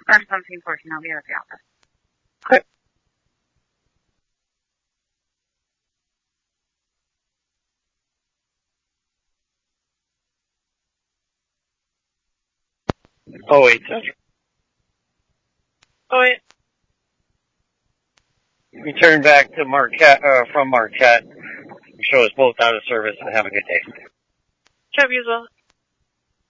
Or 1714, I'll be at the office. Okay. Oh, 08 Central. Oh, wait. Return back to Marquette, from Marquette. Show us both out of service and have a good day. Chubb, you as well.